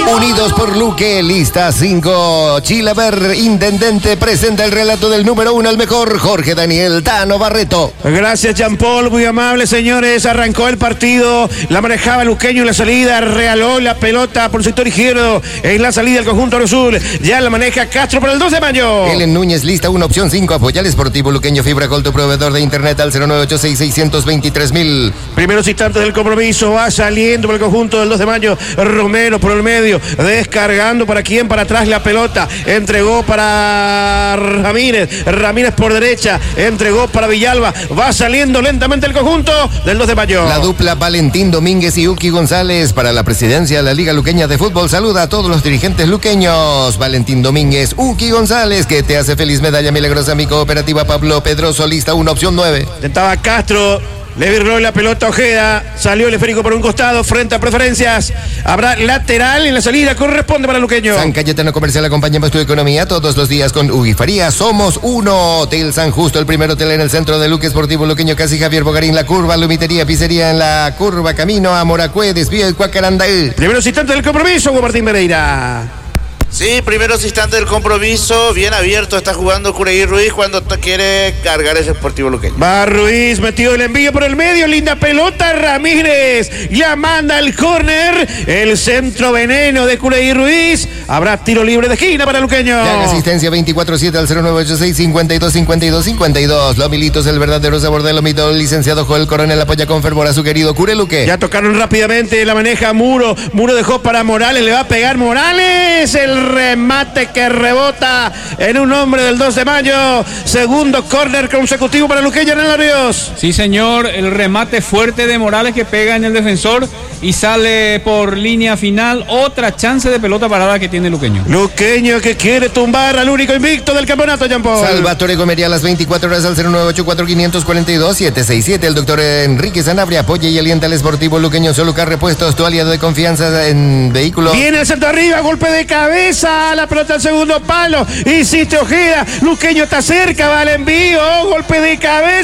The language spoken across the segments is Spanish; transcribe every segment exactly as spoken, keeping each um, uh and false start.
Unidos por Luque, lista cinco. Chilaver, intendente, presenta el relato del número uno, el mejor, Jorge Daniel Tano Barreto. Gracias, Jean Paul, muy amable, señores. Arrancó el partido, la manejaba Luqueño en la salida, realó la pelota por el sector izquierdo. En la salida el conjunto azul, ya la maneja Castro para el dos de mayo. Ellen Núñez, lista uno, opción cinco. Apoya al Sportivo Luqueño. Fibra Col, tu proveedor de internet al cero nueve ocho seis seis dos tres mil. Primeros instantes del compromiso, va saliendo por el conjunto del dos de mayo. Romero por el medio, descargando para quién, para atrás la pelota. Entregó para Ramírez, Ramírez por derecha, entregó para Villalba. Va saliendo lentamente el conjunto del dos de mayo. La dupla Valentín Domínguez y Uki González para la presidencia de la Liga Luqueña de Fútbol. Saluda a todos los dirigentes luqueños. Valentín Domínguez, Uki González, que te hace feliz. Medalla milagrosa mi cooperativa Pablo Pedroso, lista una, opción nueve. Intentaba Castro, le viró la pelota a Ojeda, salió el esférico por un costado, frente a preferencias. Habrá lateral en la salida, corresponde para Luqueño. San Cayetano Comercial, acompañamos tu economía todos los días con Ugi Faría. Somos uno. Hotel San Justo, el primer hotel en el centro de Luque Esportivo Luqueño, casi Javier Bogarín, La Curva, Lumitería, Pizzería en La Curva, camino a Moracue, desvío de Cuacarandaí. Primeros instantes del compromiso, Hugo Martín Pereira. Sí, primeros instantes del compromiso, bien abierto, está jugando Cureí Ruiz cuando quiere cargar ese Sportivo Luqueño. Va Ruiz, metido el envío por el medio, linda pelota, Ramírez, ya manda el córner, el centro veneno de Cureí Ruiz, habrá tiro libre de esquina para Luqueño. Ya asistencia veinticuatro siete al cero nueve ocho seis cinco dos cinco dos cinco dos. Lomilitos, el verdadero sabor del lomito, el licenciado Joel Coronel apoya con fervor a su querido Cure Luque. Ya tocaron rápidamente, la maneja Muro, Muro dejó para Morales, le va a pegar Morales, el remate que rebota en un hombre del dos de mayo. Segundo córner consecutivo para Luqueño en el Ríos. Sí, señor, el remate fuerte de Morales que pega en el defensor y sale por línea final. Otra chance de pelota parada que tiene Luqueño. Luqueño que quiere tumbar al único invicto del campeonato, Jean Paul. Salvatore Gomería a las veinticuatro horas al cero nueve ocho cuatro cinco cuatro dos siete seis siete. El doctor Enrique Sanabria apoya y alienta al Esportivo Luqueño. Solucar Repuestos, tu aliado de confianza en vehículos. Viene el centro arriba, golpe de cabeza. La pelota al segundo palo, insiste Ojeda, Luqueño está cerca, va al envío, golpe de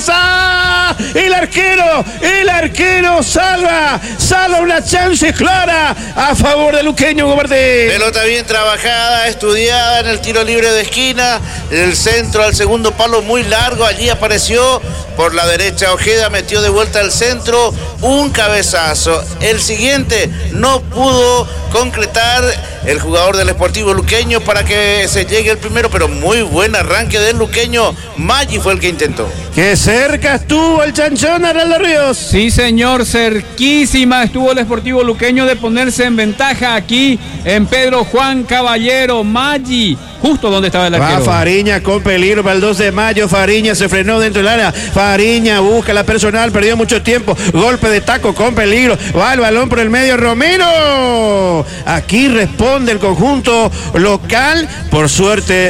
cabeza, el arquero, el arquero salva, salva una chance clara a favor de Luqueño, Gobernador. Pelota bien trabajada, estudiada en el tiro libre de esquina, en el centro al segundo palo muy largo, allí apareció por la derecha Ojeda, metió de vuelta al centro, un cabezazo, el siguiente no pudo concretar el jugador del Esportivo Luqueño para que se llegue el primero, pero muy buen arranque del Luqueño. Maggi fue el que intentó. Que cerca estuvo el chanchón Araldo Ríos. Sí, señor, cerquísima estuvo el Esportivo Luqueño de ponerse en ventaja aquí en Pedro Juan Caballero. Maggi, justo donde estaba el arquero. Va Fariña con peligro para el dos de mayo. Fariña se frenó dentro del área. Fariña busca la personal, perdió mucho tiempo. Golpe de taco con peligro. Va el balón por el medio. Romero. Aquí responde el conjunto local. Por suerte,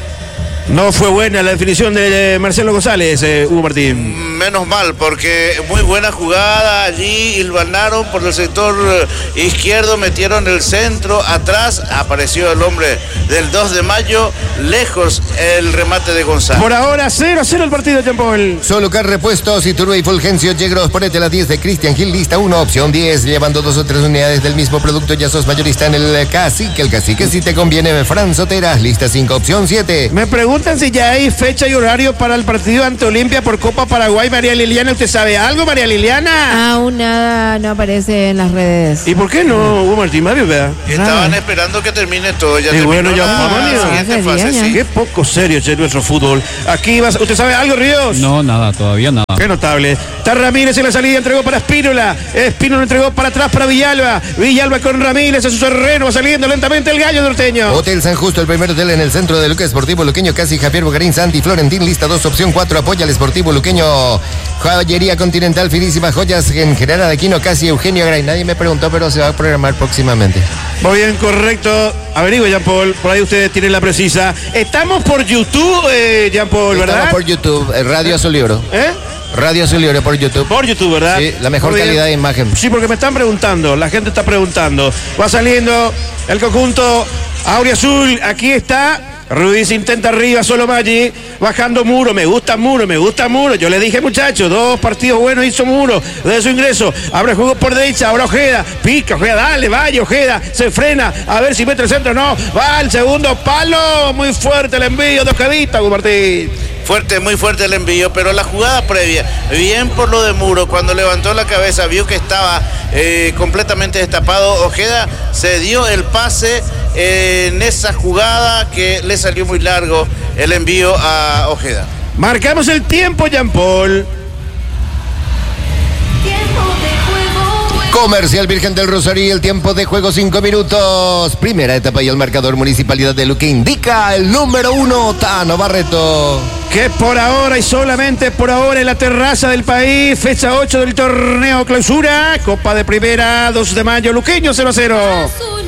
no fue buena la definición de Marcelo González, eh, Hugo Martín. Menos mal, porque muy buena jugada allí, hilvanaron por el sector izquierdo, metieron el centro, atrás apareció el hombre del dos de mayo, lejos el remate de González. Por ahora cero a cero el partido, Jean Paul. Solucar Repuestos, Iturbe y Fulgencio Yegros, ponete la diez de Cristian Gil, lista uno, opción diez, llevando dos o tres unidades del mismo producto, ya sos mayorista en el Cacique, el Cacique si te conviene, Fran Soteras, lista cinco, opción siete. Me preguntan si ya hay fecha y horario para el partido ante Olimpia por Copa Paraguay. María Liliana, ¿usted sabe algo, María Liliana? Aún nada no aparece en las redes. ¿Y por qué no, Hugo Martín Mario, vea? Estaban esperando que termine todo. Ya y bueno, ya la, vamos, la siguiente fase, sí. Qué poco serio es nuestro fútbol. Aquí vas, ¿usted sabe algo, Ríos? No, nada, todavía nada. Qué notable. Está Ramírez en la salida, entregó para Espínola. Espínola entregó para atrás para Villalba. Villalba con Ramírez a su terreno, va saliendo lentamente el gallo norteño. Hotel San Justo, el primer hotel en el centro de Luque Esportivo Luqueño, casi Javier Bogarín, Santi Florentín, lista dos, opción cuatro, apoya al Esportivo Luqueño. Joyería Continental, finísimas joyas en General Aquino, casi Eugenio Gray. Nadie me preguntó, pero se va a programar próximamente. Muy bien, correcto. Averigüe, Jean Paul, por ahí ustedes tienen la precisa. Estamos por YouTube, eh, Jean Paul, ¿verdad? Estamos por YouTube, eh, Radio Azul Libro. ¿Eh? Radio Azul Libro por YouTube. Por YouTube, ¿verdad? Sí, la mejor calidad de imagen. Sí, porque me están preguntando, la gente está preguntando. Va saliendo el conjunto Auriazul, aquí está Ruiz intenta arriba, solo Maggi, bajando Muro, me gusta Muro, me gusta Muro. Yo le dije, muchachos, dos partidos buenos hizo Muro de su ingreso. Abre juego por derecha, ahora Ojeda, pica, Ojeda, dale, vaya Ojeda, se frena, a ver si mete el centro, no, va al segundo palo, muy fuerte el envío de Ojedita, Hugo Martín. Fuerte, muy fuerte el envío, pero la jugada previa, bien por lo de Muro, cuando levantó la cabeza, vio que estaba eh, completamente destapado Ojeda, se dio el pase eh, en esa jugada que le salió muy largo el envío a Ojeda. Marcamos el tiempo, Jean Paul. Comercial Virgen del Rosario, el tiempo de juego cinco minutos. Primera etapa y el marcador Municipalidad de Luque indica el número uno, Tano Barreto. Que por ahora y solamente por ahora en la terraza del país, fecha ocho del torneo clausura, Copa de Primera, dos de mayo, Luqueño cero a cero.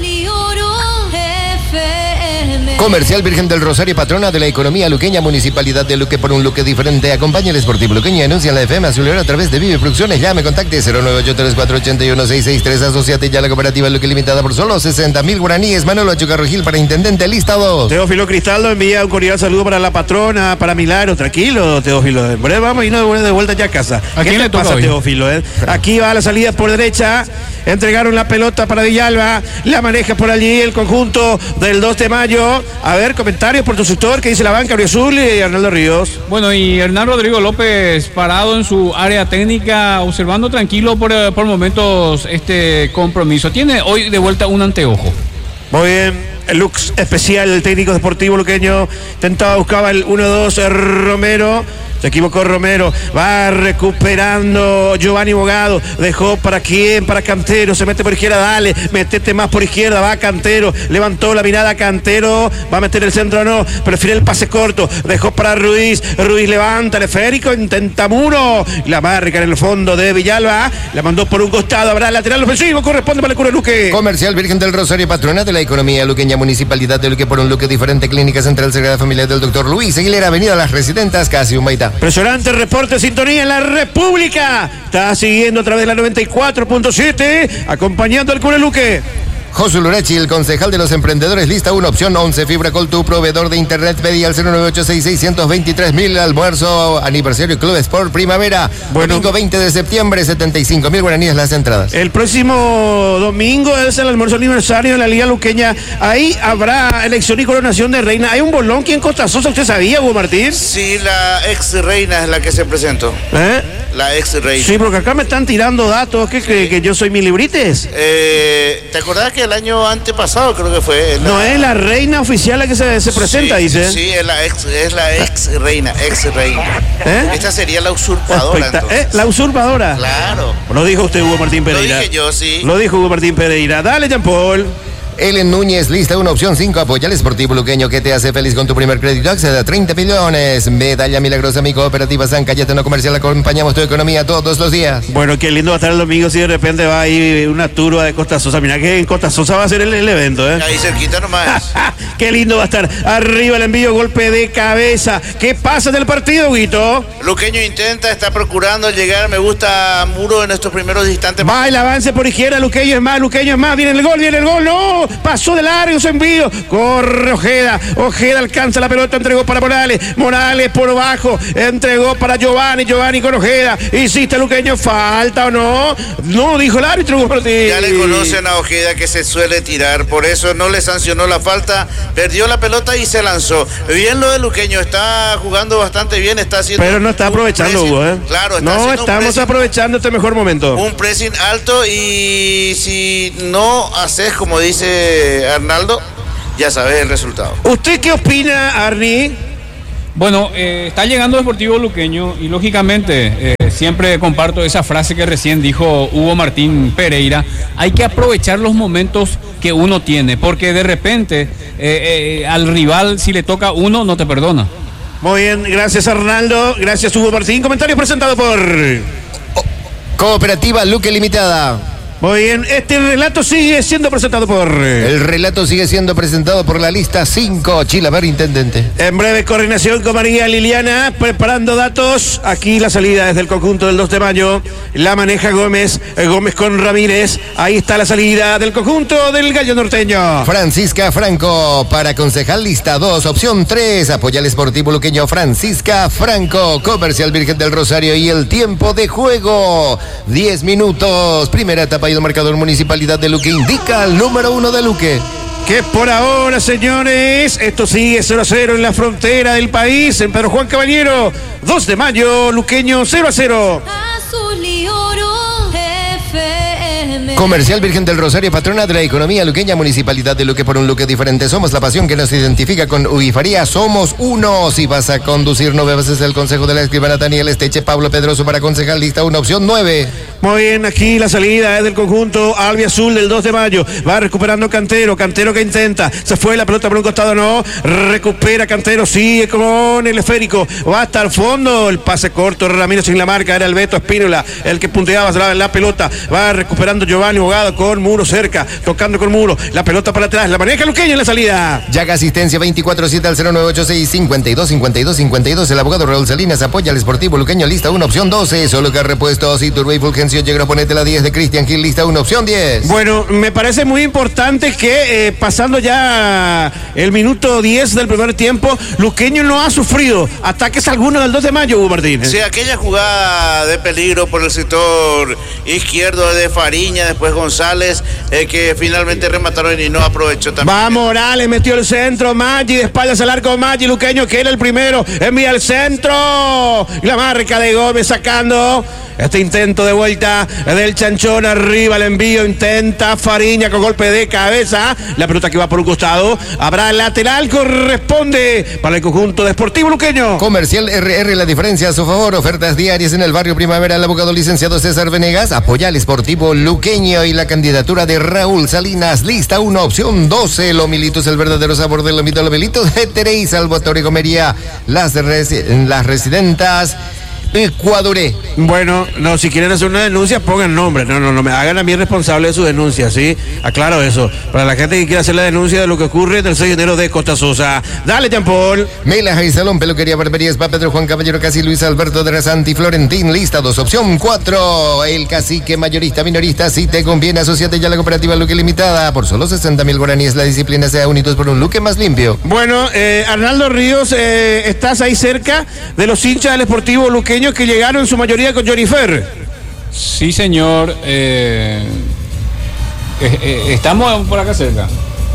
Comercial Virgen del Rosario, patrona de la economía luqueña, Municipalidad de Luque por un Luque diferente. Acompaña el Sportivo Luqueño y anuncia en la F M Azul a través de Vive Producciones. Llame, contacte cero nueve ocho tres cuatro ocho uno seis seis tres. Asociate ya a la cooperativa Luque limitada por solo sesenta mil guaraníes. Manolo Achucarrojil para intendente, lista dos. Teófilo Cristaldo envía un cordial saludo para la patrona, para Milagro. Tranquilo, Teófilo. En breve vamos a irnos de vuelta ya a casa. ¿A quién le toca pasa, hoy? Teófilo? Eh? Aquí va la salida por derecha. Entregaron la pelota para Villalba. La maneja por allí el conjunto del dos de mayo. A ver, comentarios por tu sector. ¿Qué dice la banca? Azul y Arnaldo Ríos. Bueno, y Hernán Rodrigo López parado en su área técnica, observando tranquilo por, por momentos este compromiso. Tiene hoy de vuelta un anteojo. Muy bien, el lux especial del técnico deportivo luqueño. Intentaba, buscaba el uno dos Romero. Se equivocó Romero, va recuperando Giovanni Bogado, dejó para quién, para Cantero, se mete por izquierda, dale, metete más por izquierda, va Cantero, levantó la mirada Cantero, va a meter el centro o no, prefiere el pase corto, dejó para Ruiz, Ruiz levanta el esférico, intenta Muro, la marca en el fondo de Villalba, la mandó por un costado, habrá lateral ofensivo, corresponde para el Cura Luque. Comercial Virgen del Rosario, patrona de la economía luqueña, Municipalidad de Luque por un Luque diferente, Clínica Central Sagrada Familia del doctor Luis Aguilera, Avenida Las Residentas, casi un Baitá. Impresionante reporte de sintonía en la República. Está siguiendo a través de la noventa y cuatro punto siete, acompañando al Cura Luque. Josu Lurechi, el concejal de los emprendedores, lista uno, opción once, Fibra Col, tu proveedor de internet, pedí al cero nueve ocho seis seis dos tres mil, almuerzo, aniversario Club Sport Primavera, bueno, domingo veinte de septiembre, setenta y cinco mil guaraníes las entradas. El próximo domingo es el almuerzo aniversario de la Liga Luqueña, ahí habrá elección y coronación de reina. Hay un bolón aquí en Costa Sosa, ¿usted sabía, Hugo Martín? Sí, la ex reina es la que se presentó. ¿Eh? La ex reina. Sí, porque acá me están tirando datos que, que, que yo soy mi librites. Eh, ¿Te acordás que el año antepasado creo que fue? La... No es la reina oficial la que se, se presenta, sí, dice. Sí, es la ex, es la ex reina, ex reina. ¿Eh? Esta sería la usurpadora. ¿Eh? La usurpadora. Claro. Lo dijo usted, Hugo Martín Pereira. Lo dije yo, sí. Lo dijo Hugo Martín Pereira. Dale, Jean Paul. Ellen Núñez, lista una, opción cinco, apoya al Sportivo Luqueño que te hace feliz con tu primer crédito, accede a treinta millones. Medalla milagrosa, mi cooperativa San Cayetano Comercial, acompañamos tu economía todos los días. Bueno, qué lindo va a estar el domingo si de repente va ahí una turba de Costa Sosa. Mira que en Costa Sosa va a ser el, el evento, ¿eh? Ahí cerquita nomás. Qué lindo va a estar. Arriba el envío, golpe de cabeza. ¿Qué pasa del partido, Guito? Luqueño intenta, está procurando llegar. Me gusta Muro en estos primeros instantes. Va el avance por izquierda, Luqueño es más, Luqueño es más. Viene el gol, viene el gol, no. Pasó de largo su envío. Corre Ojeda. Ojeda alcanza la pelota, entregó para Morales. Morales por abajo, entregó para Giovanni. Giovanni con Ojeda. Hiciste Luqueño, falta o no. No, dijo el árbitro. Ya le conocen a Ojeda que se suele tirar, por eso no le sancionó la falta. Perdió la pelota y se lanzó. Bien lo de Luqueño, está jugando bastante bien, está haciendo. Pero no está aprovechando, Hugo, ¿eh? Claro, está no estamos pressing, aprovechando este mejor momento. Un pressing alto y si no haces como dice Arnaldo, ya sabes el resultado. ¿Usted qué opina, Arni? Bueno, eh, está llegando el Deportivo Luqueño y lógicamente eh, siempre comparto esa frase que recién dijo Hugo Martín Pereira. Hay que aprovechar los momentos que uno tiene, porque de repente eh, eh, al rival si le toca uno no te perdona. Muy bien, gracias Arnaldo, gracias Hugo Martín. Comentario presentado por Cooperativa Luque Limitada. Muy bien, este relato sigue siendo presentado por... El relato sigue siendo presentado por la lista cinco, Chilaver Intendente. En breve coordinación con María Liliana, preparando datos. Aquí la salida desde el conjunto del dos de mayo. La maneja Gómez, Gómez con Ramírez. Ahí está la salida del conjunto del Gallo Norteño. Francisca Franco para concejal lista dos, opción tres, apoya al Sportivo Luqueño. Francisca Franco, Comercial Virgen del Rosario y el tiempo de juego, diez minutos. Primera etapa y el marcador Municipalidad de Luque indica al número uno de Luque. Que por ahora, señores, esto sigue cero a cero en la frontera del país. En Pedro Juan Caballero, dos de mayo, Luqueño cero a cero. Azul y oro, F M. Comercial Virgen del Rosario, patrona de la economía luqueña, Municipalidad de Luque por un Luque diferente. Somos la pasión que nos identifica con Uifaría. Somos uno. Si vas a conducir, no bebas, es el consejo de la escribana Daniel Esteche. Pablo Pedroso para concejal lista uno, opción nueve. Muy bien, aquí la salida es del conjunto albiazul del dos de mayo. Va recuperando Cantero, Cantero que intenta. Se fue la pelota por un costado, no. Recupera Cantero, sigue con el esférico. Va hasta el fondo. El pase corto, Ramírez sin la marca. Era el Beto Espínola el que punteaba la, la pelota. Va recuperando Giovanni Bogado con Muro cerca. Tocando con Muro. La pelota para atrás. La maneja Luqueño en la salida. Llaga asistencia veinticuatro siete al cero nueve ocho seis cinco dos cinco dos cinco dos. El abogado Raúl Salinas apoya al Sportivo Luqueño lista uno, opción doce. Solo que ha repuesto Iturbe y Fulgencio Yegro. Ponete la diez de Cristian Gil, lista uno, opción diez. Bueno, me parece muy importante que eh, pasando ya el minuto diez del primer tiempo, Luqueño no ha sufrido ataques alguno del dos de mayo, Hugo Martínez. Sí, aquella jugada de peligro por el sector izquierdo de Fariña, después González, eh, que finalmente remataron y no aprovechó también. Va Morales, metió el centro, Maggi, de espaldas al arco, Maggi, Luqueño que era el primero, envía el centro, y la marca de Gómez sacando este intento de vuelta del Chanchón, arriba el envío, intenta Fariña con golpe de cabeza, la pelota que va por un costado, habrá lateral, corresponde para el conjunto de Sportivo Luqueño. Comercial R R, la diferencia a su favor, ofertas diarias en el barrio Primavera. El abogado licenciado César Venegas apoya al Sportivo Luqueño y la candidatura de Raúl Salinas, lista uno, opción doce. Lomilitos, el verdadero sabor del lomito, Lomilitos de Terey, Salvatore Gomería, las, resi las residentas Ecuadoré. Bueno, no, si quieren hacer una denuncia, pongan nombre. No, no, no me hagan a mí responsable de su denuncia, ¿sí? Aclaro eso. Para la gente que quiera hacer la denuncia de lo que ocurre del seis de enero de Costa Sosa. Dale, Jean Paul. Mela y Salón, Peluquería, Barbería, Spa, Pedro Juan Caballero, Casi Luis Alberto de Rasanti, Florentín, lista dos, opción cuatro. El cacique mayorista, minorista, si te conviene, asociate ya a la cooperativa Luque Limitada. Por solo sesenta mil guaraníes, la disciplina sea unidos por un Luque más limpio. Bueno, eh, Arnaldo Ríos, eh, estás ahí cerca de los hinchas del Sportivo Luqueño que llegaron en su mayoría con Jorifer. Sí, señor. Eh, eh, eh, estamos por acá cerca.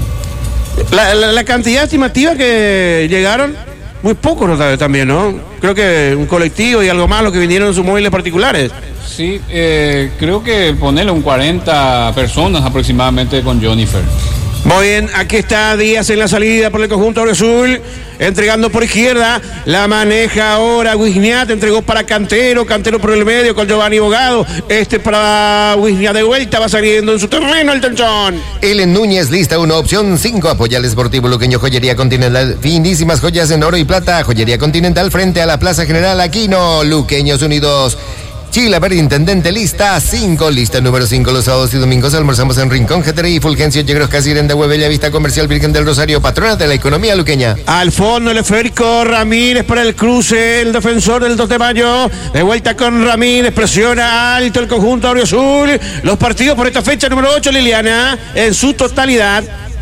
La, la, la cantidad estimativa que llegaron, muy pocos ¿no? también, ¿no? Creo que un colectivo y algo más los que vinieron en sus móviles particulares. Sí, eh, creo que ponerle un cuarenta personas aproximadamente con Jonifer. Muy bien, aquí está Díaz en la salida por el conjunto azul, entregando por izquierda, la maneja ahora Wisniat, entregó para Cantero, Cantero por el medio con Giovanni Bogado, este para Wisniat de vuelta, va saliendo en su terreno el Chanchón. Ellen Núñez, lista uno, opción cinco, apoya al Sportivo Luqueño, Joyería Continental, finísimas joyas en oro y plata, Joyería Continental frente a la Plaza General Aquino, Luqueños Unidos. Chilaver Intendente, lista cinco, lista número cinco, los sábados y domingos almorzamos en Rincón, Jeterí, Fulgencio, Yegros, Casirén de Huebella, Vista Comercial Virgen del Rosario, patrona de la economía luqueña. Al fondo el esférico, Ramírez para el cruce, el defensor del dos de mayo, de vuelta con Ramírez, presiona alto el conjunto Auriazul, los partidos por esta fecha número ocho, Liliana, en su totalidad.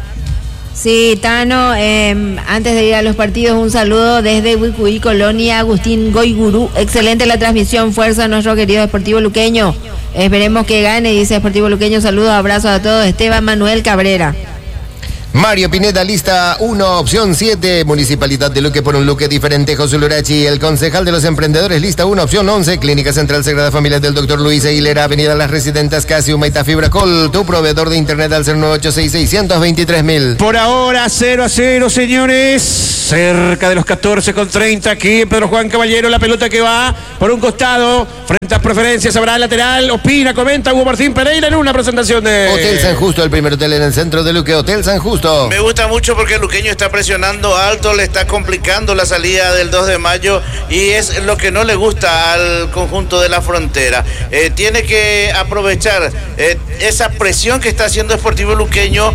Sí, Tano, eh, antes de ir a los partidos, un saludo desde Huicuí, Colonia, Agustín Goigurú. Excelente la transmisión, fuerza a nuestro querido Deportivo Luqueño. Esperemos que gane, dice Deportivo Luqueño. Saludos, abrazos a todos. Esteban Manuel Cabrera. Mario Pineda, lista uno, opción siete, Municipalidad de Luque por un Luque diferente, José Lurachi, el concejal de los emprendedores, lista uno, opción once, Clínica Central Sagrada Familia del doctor Luis Aguilera, Avenida Las Residentes, Casi Humaita Fibracol, tu proveedor de internet al cero nueve ocho seis seis dos tres mil. Por ahora cero a cero, señores, cerca de los catorce con treinta, aquí Pedro Juan Caballero, la pelota que va por un costado, frente a preferencias, habrá lateral, opina, comenta Hugo Martín Pereira en una presentación de... Hotel San Justo, el primer hotel en el centro de Luque, Hotel San Justo. Justo. Me gusta mucho porque el luqueño está presionando alto, le está complicando la salida del dos de mayo y es lo que no le gusta al conjunto de la Frontera. Eh, tiene que aprovechar eh, esa presión que está haciendo Sportivo Luqueño,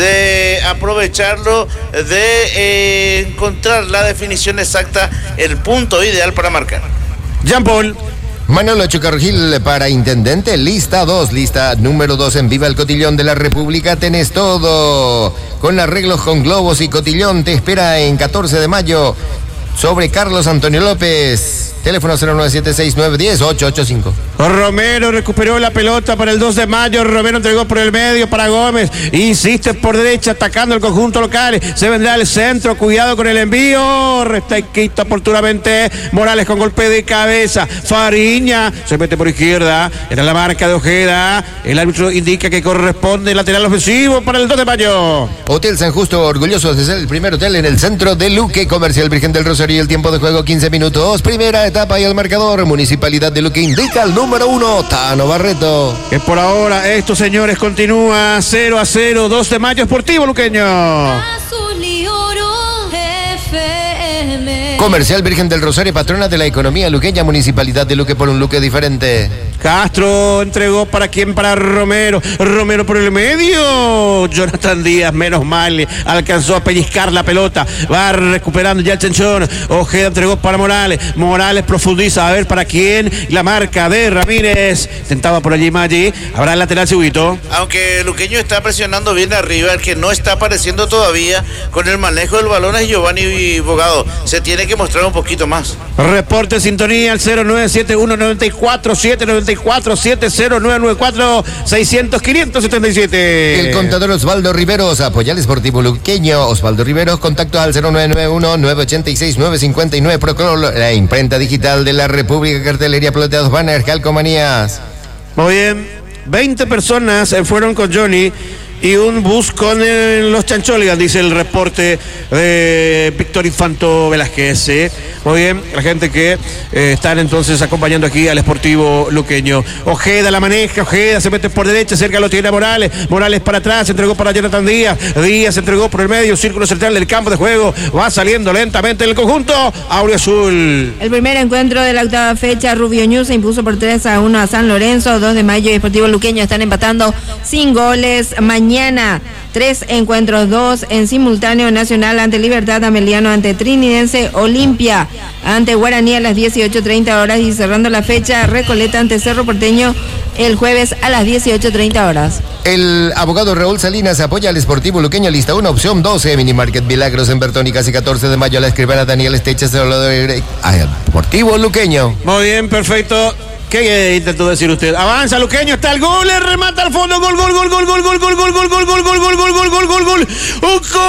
de aprovecharlo, de eh, encontrar la definición exacta, el punto ideal para marcar. Jean Paul. Manolo Chocargil para intendente, lista dos, lista número dos en Viva el Cotillón de la República. Tenés todo con arreglos con globos y cotillón. Te espera en catorce de mayo sobre Carlos Antonio López. Teléfono cero nueve siete seis nueve uno cero ocho ocho cinco. Romero recuperó la pelota para el dos de mayo. Romero entregó por el medio para Gómez. Insiste por derecha, atacando el conjunto local. Se vendrá al centro. Cuidado con el envío. Resta y quita oportunamente Morales con golpe de cabeza. Fariña se mete por izquierda. Era la marca de Ojeda. El árbitro indica que corresponde lateral ofensivo para el dos de mayo. Hotel San Justo, orgulloso de ser el primer hotel en el centro de Luque. Comercial Virgen del Rosario. El tiempo de juego quince minutos. Primera etapa y el marcador. Municipalidad de Luque indica el número uno, Tano Barreto. Que por ahora esto, señores, continúa cero a cero, dos de mayo, Sportivo Luqueño. Azul y oro, F M. Comercial Virgen del Rosario, patrona de la economía luqueña, Municipalidad de Luque por un Luque diferente. Castro entregó para quién, para Romero. Romero por el medio. Jonathan Díaz, menos mal, alcanzó a pellizcar la pelota. Va recuperando ya el Chenchón. Ojeda entregó para Morales. Morales profundiza, a ver para quién. La marca de Ramírez. Tentaba por allí Maggi. Habrá el lateral Seguito. Aunque Luqueño está presionando bien arriba, el que no está apareciendo todavía con el manejo del balón es Giovanni Bogado. Se tiene que mostrar un poquito más. Reporte de sintonía al cero nueve siete uno nueve cuatro siete nueve cuatro siete cero nueve nueve cuatro seiscientos quinientos setenta y siete. El contador Osvaldo Riveros, apoya al Sportivo Luqueño. Osvaldo Riveros, contacto al cero nueve nueve uno nueve ocho seis nueve cinco nueve. Procol, la imprenta digital de la República, cartelería, ploteados, banners, calcomanías. Muy bien, veinte personas fueron con Johnny y un bus con eh, los Chancholigan, dice el reporte de Víctor Infanto Velázquez. ¿eh? Muy bien, la gente que eh, están entonces acompañando aquí al Sportivo Luqueño. Ojeda la maneja, Ojeda se mete por derecha, cerca lo tiene a Morales. Morales para atrás, se entregó para Jonathan Díaz. Díaz se entregó por el medio, círculo central del campo de juego. Va saliendo lentamente el conjunto Aureo Azul. El primer encuentro de la octava fecha, Rubio News se impuso por tres a uno a San Lorenzo. dos de mayo y Sportivo Luqueño están empatando sin goles. Mañana, tres encuentros, dos en simultáneo. Nacional ante Libertad, Ameliano ante Trinidense, Olimpia ante Guaraní a las dieciocho treinta horas y cerrando la fecha, Recoleta ante Cerro Porteño el jueves a las dieciocho treinta horas. El abogado Raúl Salinas apoya al Sportivo Luqueño, lista uno, opción doce, Minimarket Milagros en Bertón y casi catorce de mayo, la escribana Daniel Estecha, se lo doy al Sportivo Luqueño. Muy bien, perfecto. ¿Qué intentó decir usted? Avanza Luqueño, está el gol, le remata al fondo, gol, gol, gol, gol, gol, gol, gol, gol, gol, gol, gol, gol, gol, gol, gol, gol, gol, gol, gol,